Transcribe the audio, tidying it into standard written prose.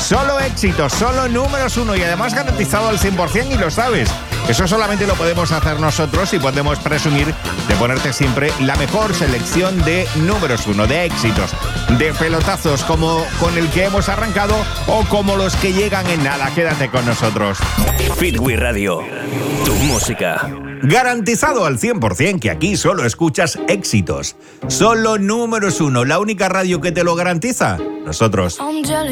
Solo éxitos, solo números uno y además garantizado al 100% y lo sabes. Eso solamente lo podemos hacer nosotros y podemos presumir de ponerte siempre la mejor selección de números uno, de éxitos, de pelotazos como con el que hemos arrancado o como los que llegan en nada. Quédate con nosotros. Fitwi Radio, tu música. Garantizado al 100% que aquí solo escuchas éxitos. Solo números uno, la única radio que te lo garantiza. Nosotros.